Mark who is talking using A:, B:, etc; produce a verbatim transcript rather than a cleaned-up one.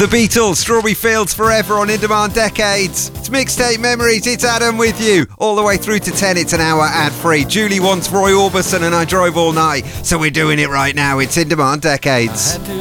A: The Beatles, Strawberry Fields Forever on In Demand Decades. It's Mixtape Memories, it's Adam with you. All the way through to ten, it's an hour ad-free. Julie wants Roy Orbison and I Drove All Night, so we're doing it right now. It's In Demand Decades.